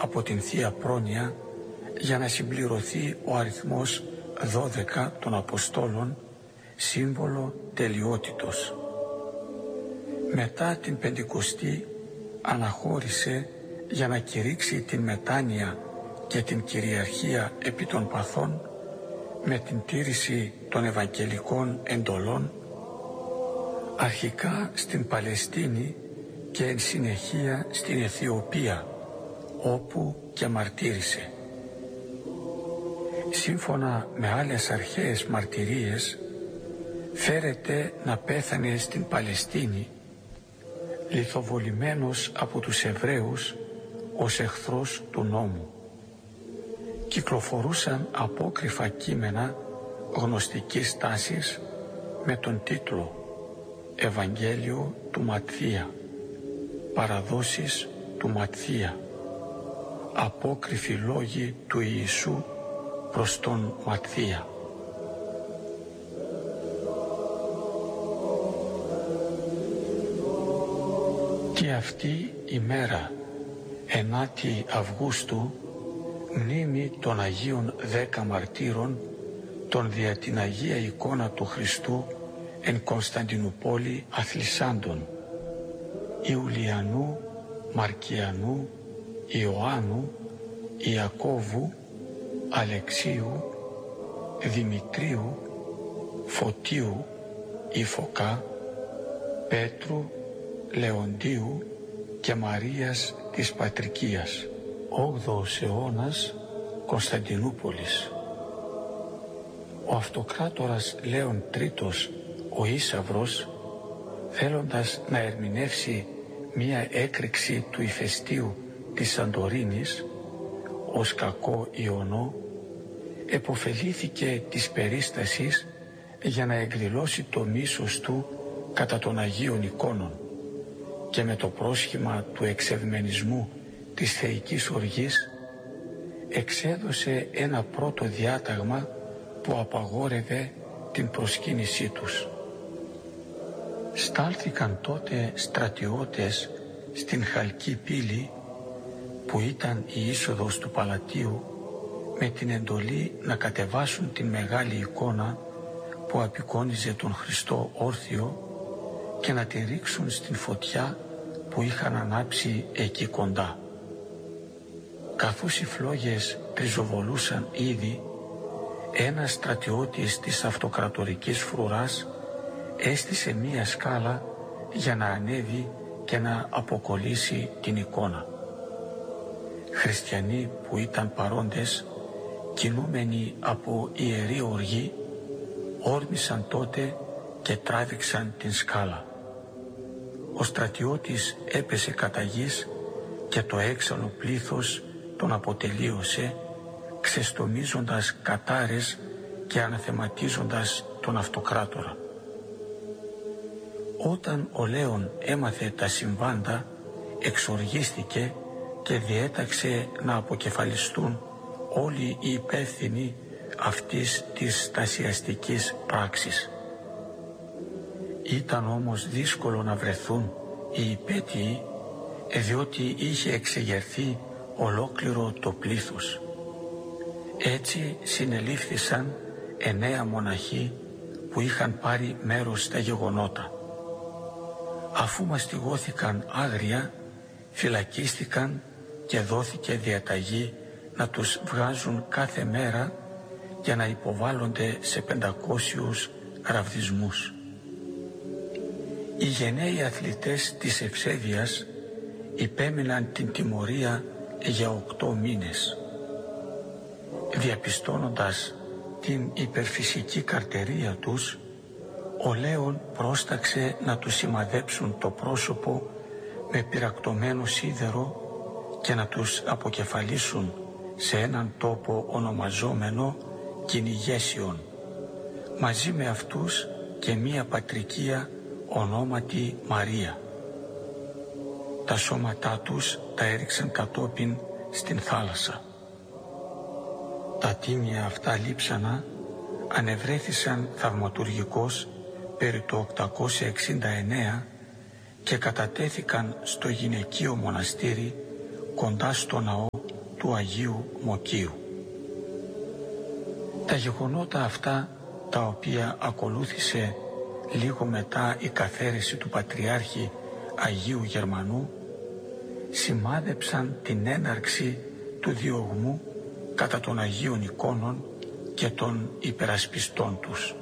από την Θεία Πρόνοια για να συμπληρωθεί ο αριθμός 12 των Αποστόλων, σύμβολο τελειότητος. Μετά την Πεντηκοστή αναχώρησε για να κηρύξει την μετάνοια και την κυριαρχία επί των παθών με την τήρηση των Ευαγγελικών εντολών, αρχικά στην Παλαιστίνη και εν συνεχεία στην Αιθιοπία, όπου και μαρτύρησε. Σύμφωνα με άλλες αρχαίες μαρτυρίες, φέρεται να πέθανε στην Παλαιστίνη, λιθοβολημένος από τους Εβραίους ως εχθρός του νόμου. Κυκλοφορούσαν απόκριφα κείμενα γνωστικής τάσης με τον τίτλο «Ευαγγέλιο του Ματθία», «Παραδόσεις του Ματθία», «Απόκριφοι λόγοι του Ιησού προς τον Ματθία». Και αυτή η μέρα, 9η Αυγούστου, μνήμη των Αγίων 10 μαρτύρων, των δια την Αγία εικόνα του Χριστού εν Κωνσταντινούπολη αθλισάντων, Ιουλιανού, Μαρκιανού, Ιωάννου, Ιακώβου, Αλεξίου, Δημητρίου, Φωτίου, Ιφωκά, Πέτρου, Λεοντίου και Μαρίας της Πατρικίας, 8ος αιώνας, Κωνσταντινούπολης. Ο αυτοκράτορας Λέων Τρίτος, ο Ίσαυρος, θέλοντας να ερμηνεύσει μία έκρηξη του ηφαιστείου της Σαντορίνης ως κακό ιονό, επωφελήθηκε της περίστασης για να εκδηλώσει το μίσος του κατά των Αγίων εικόνων και με το πρόσχημα του εξευμενισμού της θεϊκής οργής εξέδωσε ένα πρώτο διάταγμα που απαγόρευε την προσκύνησή τους. Στάλθηκαν τότε στρατιώτες στην Χαλκή πύλη, που ήταν η είσοδος του Παλατίου, με την εντολή να κατεβάσουν την μεγάλη εικόνα που απεικόνιζε τον Χριστό όρθιο και να τη ρίξουν στην φωτιά που είχαν ανάψει εκεί κοντά. Καθώς οι φλόγες τριζοβολούσαν ήδη, ένας στρατιώτης της αυτοκρατορικής φρουράς έστησε μία σκάλα για να ανέβει και να αποκολλήσει την εικόνα. Χριστιανοί που ήταν παρόντες, κινούμενοι από ιερή οργή, όρμησαν τότε και τράβηξαν την σκάλα. Ο στρατιώτης έπεσε κατά γης και το έξαλλο πλήθος τον αποτελείωσε, ξεστομίζοντας κατάρες και αναθεματίζοντας τον αυτοκράτορα. Όταν ο Λέων έμαθε τα συμβάντα, εξοργίστηκε και διέταξε να αποκεφαλιστούν όλοι οι υπεύθυνοι αυτής της στασιαστικής πράξης. Ήταν όμως δύσκολο να βρεθούν οι υπέτειοι, διότι είχε εξεγερθεί ολόκληρο το πλήθος. Έτσι συνελήφθησαν 9 μοναχοί που είχαν πάρει μέρος στα γεγονότα. Αφού μαστιγώθηκαν άγρια, φυλακίστηκαν και δόθηκε διαταγή να τους βγάζουν κάθε μέρα για να υποβάλλονται σε 500 ραβδισμούς. Οι γενναίοι αθλητές της Ευσέβειας υπέμειναν την τιμωρία για 8 μήνες. Διαπιστώνοντας την υπερφυσική καρτερία τους, ο Λέων πρόσταξε να τους σημαδέψουν το πρόσωπο με πυρακτωμένο σίδερο και να τους αποκεφαλίσουν σε έναν τόπο ονομαζόμενο Κυνηγέσιον, μαζί με αυτούς και μία πατρικία ονόματι Μαρία. Τα σώματά τους τα έριξαν κατόπιν στην θάλασσα. Τα τίμια αυτά λείψανα ανεβρέθησαν θαυματουργικώς περί το 869 και κατατέθηκαν στο γυναικείο μοναστήρι κοντά στο ναό του Αγίου Μοκείου. Τα γεγονότα αυτά, τα οποία ακολούθησε λίγο μετά η καθαίρεση του Πατριάρχη Αγίου Γερμανού, σημάδεψαν την έναρξη του διωγμού κατά των Αγίων εικόνων και των υπερασπιστών τους.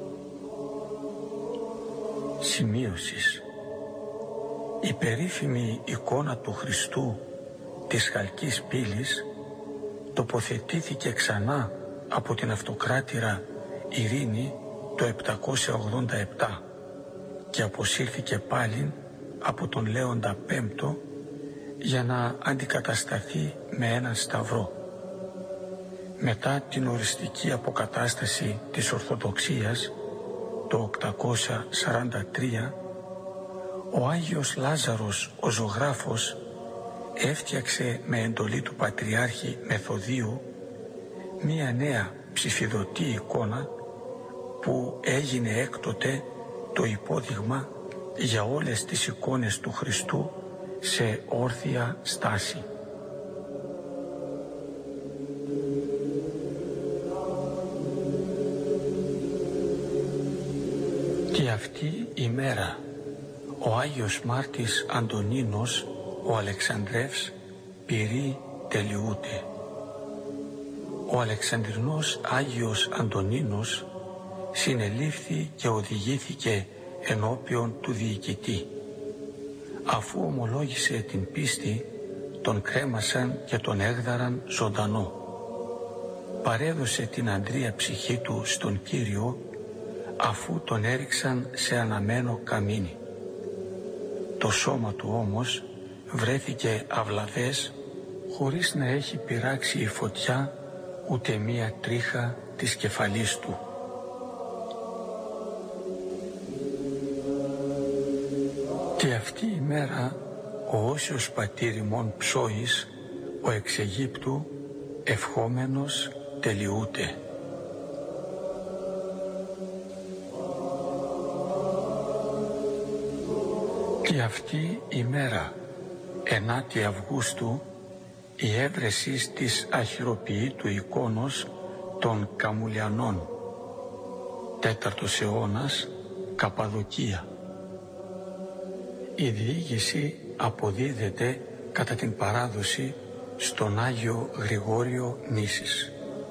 Σημείωσης. Η περίφημη εικόνα του Χριστού της Χαλκής Πύλης τοποθετήθηκε ξανά από την αυτοκράτηρα Ειρήνη το 787 και αποσύρθηκε πάλι από τον Λέοντα Πέμπτο για να αντικατασταθεί με έναν σταυρό. Μετά την οριστική αποκατάσταση της Ορθοδοξίας το 843, ο Άγιος Λάζαρος ο ζωγράφος έφτιαξε με εντολή του Πατριάρχη Μεθοδίου μία νέα ψηφιδωτή εικόνα που έγινε έκτοτε το υπόδειγμα για όλες τις εικόνες του Χριστού σε όρθια στάση. Και αυτή η μέρα ο Άγιος Μάρτης Αντωνίνος ο Αλεξανδρεύς πυρή τελειούται. Ο Αλεξανδρινός Άγιος Αντωνίνος συνελήφθη και οδηγήθηκε ενώπιον του διοικητή. Αφού ομολόγησε την πίστη, τον κρέμασαν και τον έγδαραν ζωντανό. Παρέδωσε την αντρία ψυχή του στον Κύριο, αφού τον έριξαν σε αναμένο καμίνι. Το σώμα του όμως βρέθηκε αυλαβές, χωρίς να έχει πειράξει η φωτιά ούτε μία τρίχα της κεφαλής του. Και αυτή η μέρα ο όσιος πατήρ ημών Ψώης, ο εξ Αιγύπτου, ευχόμενος τελειούται. Και αυτή η μέρα, 9η Αυγούστου, η έβρεση της αχυροποιήτου εικόνος των Καμουλιανών, 4ος αιώνας, Καπαδοκία. Η διήγηση αποδίδεται κατά την παράδοση στον Άγιο Γρηγόριο Νήσης.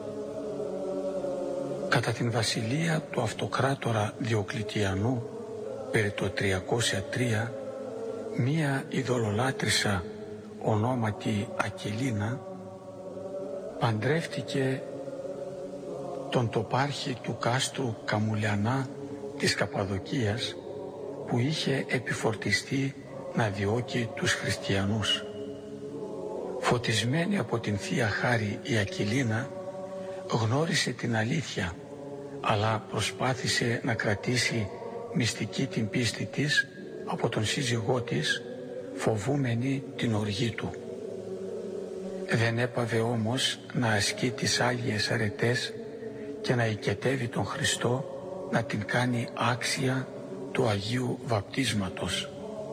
Κατά την βασιλεία του αυτοκράτορα Διοκλητιανού, περί το 303, μία ειδωλολάτρησα ονόματι Ακυλίνα παντρεύτηκε τον τοπάρχη του κάστρου Καμουλιανά της Καπαδοκίας, που είχε επιφορτιστεί να διώκει τους χριστιανούς. Φωτισμένη από την Θεία Χάρη η Ακυλίνα γνώρισε την αλήθεια, αλλά προσπάθησε να κρατήσει μυστική την πίστη της από τον σύζυγό της, φοβούμενη την οργή του. Δεν έπαβε όμως να ασκεί τις Άγιες αρετές και να οικετεύει τον Χριστό, να την κάνει άξια του Αγίου Βαπτίσματος.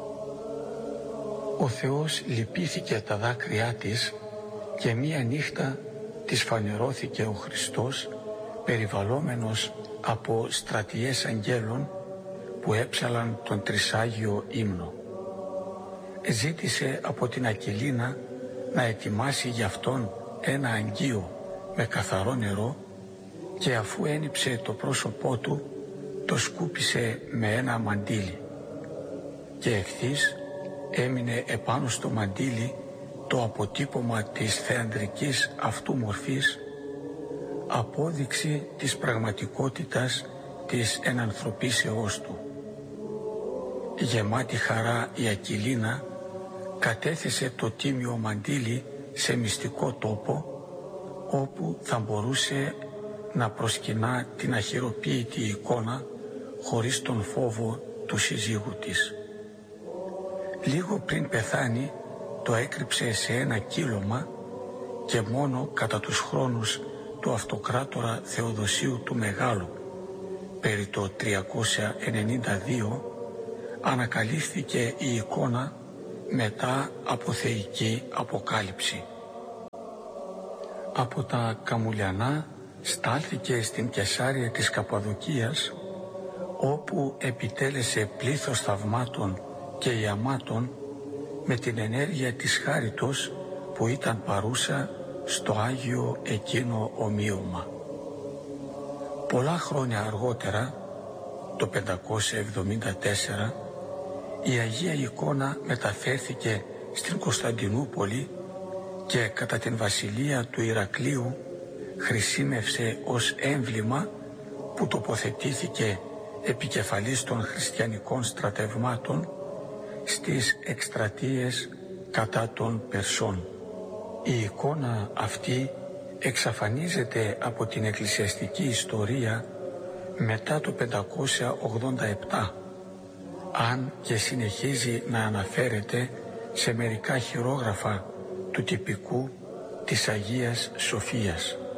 Ο Θεός λυπήθηκε τα δάκρυά της και μία νύχτα της φανερώθηκε ο Χριστός, περιβαλλόμενος από στρατιές αγγέλων που έψαλαν τον τρισάγιο ύμνο. Ζήτησε από την Ακυλίνα να ετοιμάσει για αυτόν ένα αγγείο με καθαρό νερό και αφού ένιψε το πρόσωπό του, το σκούπισε με ένα μαντίλι και ευθύς έμεινε επάνω στο μαντίλι το αποτύπωμα της θεανδρικής αυτού μορφής, απόδειξη της πραγματικότητας της ενανθρωπίσεώς του. Γεμάτη χαρά η Ακυλίνα κατέθεσε το τίμιο μαντίλι σε μυστικό τόπο, όπου θα μπορούσε να προσκυνά την αχυροποίητη εικόνα χωρίς τον φόβο του συζύγου της. Λίγο πριν πεθάνει το έκρυψε σε ένα κύλωμα και μόνο κατά τους χρόνους του αυτοκράτορα Θεοδοσίου του Μεγάλου, περί το 392, ανακαλύφθηκε η εικόνα μετά από θεϊκή αποκάλυψη. Από τα Καμουλιανά στάλθηκε στην Κεσάρια της Καπαδοκίας, όπου επιτέλεσε πλήθος θαυμάτων και ιαμάτων με την ενέργεια της χάριτος που ήταν παρούσα στο Άγιο εκείνο ομοίωμα. Πολλά χρόνια αργότερα, το 574, η Αγία Εικόνα μεταφέρθηκε στην Κωνσταντινούπολη και κατά την βασιλεία του Ηρακλείου χρησιμεύσε ως έμβλημα που τοποθετήθηκε επικεφαλής των χριστιανικών στρατευμάτων στις εκστρατείες κατά των Περσών. Η εικόνα αυτή εξαφανίζεται από την εκκλησιαστική ιστορία μετά το 587, αν και συνεχίζει να αναφέρεται σε μερικά χειρόγραφα του τυπικού της Αγίας Σοφίας.